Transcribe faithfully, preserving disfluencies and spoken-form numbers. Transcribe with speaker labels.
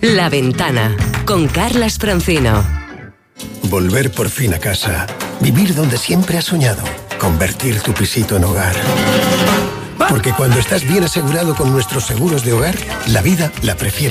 Speaker 1: La Ventana, con Carlas Francino.
Speaker 2: Volver por fin a casa. Vivir donde siempre has soñado. Convertir tu pisito en hogar. Porque cuando estás bien asegurado con nuestros seguros de hogar, la vida la prefieres